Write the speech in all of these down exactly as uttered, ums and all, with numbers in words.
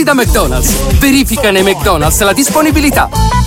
da McDonald's. Verifica nei McDonald's la disponibilità.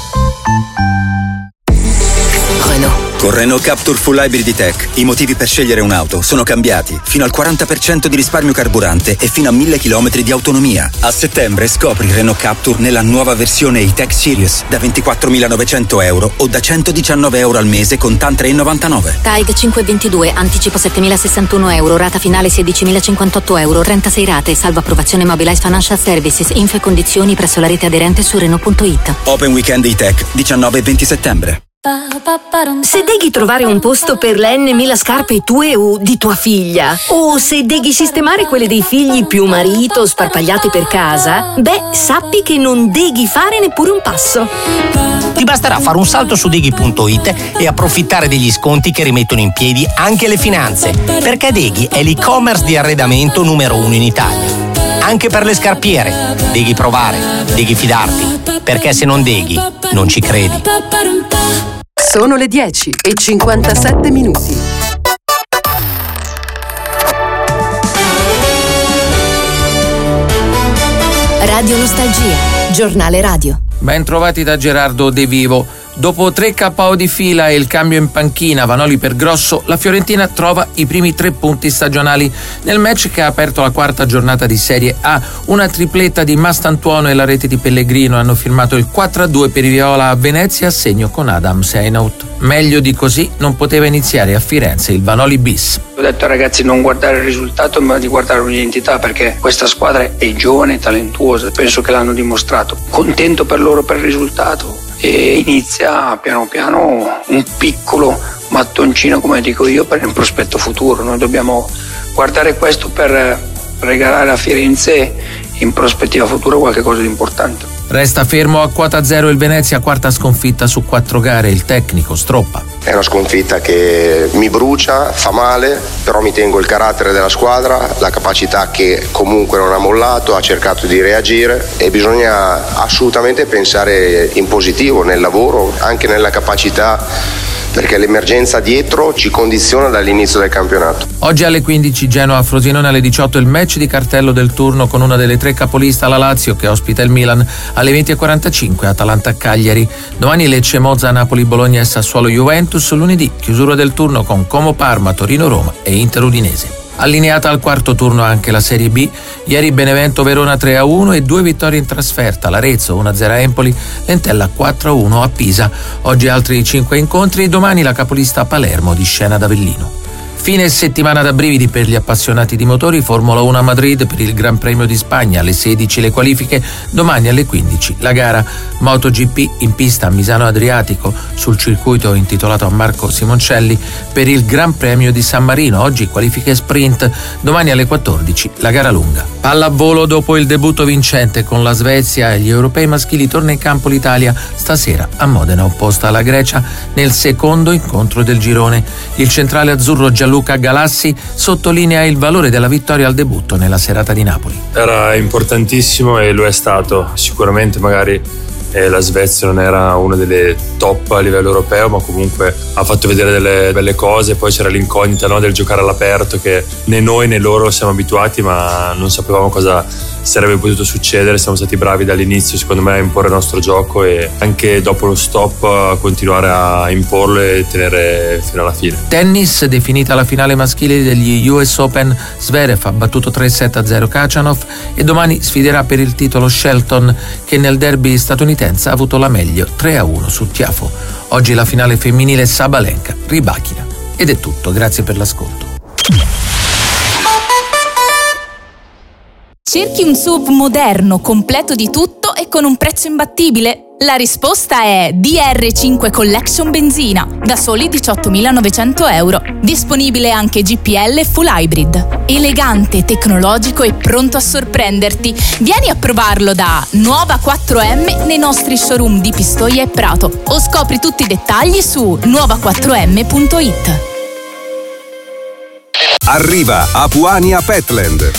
Renault. Con Renault Captur Full Hybrid E-Tech i motivi per scegliere un'auto sono cambiati. Fino al quaranta per cento di risparmio carburante e fino a mille chilometri di autonomia. A settembre scopri Renault Captur nella nuova versione E-Tech Series da ventiquattromilanovecento euro o da centodiciannove euro al mese con TAN tre virgola novantanove. T A I G cinquecentoventidue, anticipo settemilasessantuno euro, rata finale sedicimilacinquantotto euro, trentasei rate, salvo approvazione Mobilize Financial Services, info e condizioni presso la rete aderente su Renault punto it. Open Weekend E-Tech, diciannove e venti settembre. Se devi trovare un posto per le N mila scarpe tue o di tua figlia, o se devi sistemare quelle dei figli più marito sparpagliate per casa, beh, sappi che non devi fare neppure un passo. Ti basterà fare un salto su Deghi punto it e approfittare degli sconti che rimettono in piedi anche le finanze, perché Deghi è l'e-commerce di arredamento numero uno in Italia. Anche per le scarpiere, devi provare, devi fidarti, perché se non Deghi, non ci credi. Sono le dieci e cinquantasette minuti. Radio Nostalgia, giornale radio. Ben trovati da Gerardo De Vivo. Dopo tre K O di fila e il cambio in panchina, Vanoli per Grosso, la Fiorentina trova i primi tre punti stagionali nel match che ha aperto la quarta giornata di Serie A. Una tripletta di Mastantuono e la rete di Pellegrino hanno firmato il quattro a due per i viola a Venezia, a segno con Adam Seinaut. Meglio di così non poteva iniziare a Firenze il Vanoli bis. Ho detto ai ragazzi non guardare il risultato ma di guardare l'identità, perché questa squadra è giovane e talentuosa, penso che l'hanno dimostrato. Contento per loro per il risultato e inizia piano piano un piccolo mattoncino, come dico io, per un prospetto futuro. Noi dobbiamo guardare questo per regalare a Firenze in prospettiva futura qualcosa di importante. Resta fermo a quota zero il Venezia, quarta sconfitta su quattro gare, il tecnico Stroppa. È una sconfitta che mi brucia, fa male, però mi tengo il carattere della squadra, la capacità che comunque non ha mollato, ha cercato di reagire e bisogna assolutamente pensare in positivo nel lavoro, anche nella capacità, perché l'emergenza dietro ci condiziona dall'inizio del campionato. Oggi alle quindici Genoa-Frosinone, alle diciotto il match di cartello del turno con una delle tre capolista, la Lazio che ospita il Milan, alle venti e quarantacinque Atalanta-Cagliari. Domani Lecce-Monza, Napoli-Bologna e Sassuolo-Juventus. Lunedì chiusura del turno con Como-Parma, Torino-Roma e Inter-Udinese. Allineata al quarto turno anche la Serie B. Ieri Benevento-Verona tre a uno e due vittorie in trasferta, l'Arezzo uno a zero a Empoli, l'Entella quattro a uno a Pisa. Oggi altri cinque incontri e domani la capolista a Palermo di Scena d'Avellino. Fine settimana da brividi per gli appassionati di motori. Formula uno a Madrid per il Gran Premio di Spagna, alle sedici le qualifiche, domani alle quindici la gara. MotoGP in pista a Misano Adriatico sul circuito intitolato a Marco Simoncelli per il Gran Premio di San Marino, oggi qualifiche sprint, domani alle quattordici la gara lunga. Pallavolo, dopo il debutto vincente con la Svezia e gli europei maschili, torna in campo l'Italia stasera a Modena, opposta alla Grecia nel secondo incontro del girone. Il centrale azzurro giallo Luca Galassi sottolinea il valore della vittoria al debutto nella serata di Napoli. Era importantissimo e lo è stato. Sicuramente magari eh, la Svezia non era una delle top a livello europeo, ma comunque ha fatto vedere delle belle cose. Poi c'era l'incognita, no, del giocare all'aperto, che né noi né loro siamo abituati, ma non sapevamo cosa sarebbe potuto succedere. Siamo stati bravi dall'inizio, secondo me, a imporre il nostro gioco e anche dopo lo stop a continuare a imporlo e tenere fino alla fine. Tennis, definita la finale maschile degli U S Open, Zverev ha battuto tre sette a zero Khachanov e domani sfiderà per il titolo Shelton, che nel derby statunitense ha avuto la meglio tre a uno su Tiafoe. Oggi la finale femminile Sabalenka Rybakina. Ed è tutto, grazie per l'ascolto. Cerchi un S U V moderno, completo di tutto e con un prezzo imbattibile? La risposta è D R cinque Collection Benzina, da soli diciottomilanovecento euro. Disponibile anche G P L e Full Hybrid. Elegante, tecnologico e pronto a sorprenderti. Vieni a provarlo da Nuova quattro M nei nostri showroom di Pistoia e Prato o scopri tutti i dettagli su nuova quattro m punto it. Arriva Apuania Petland,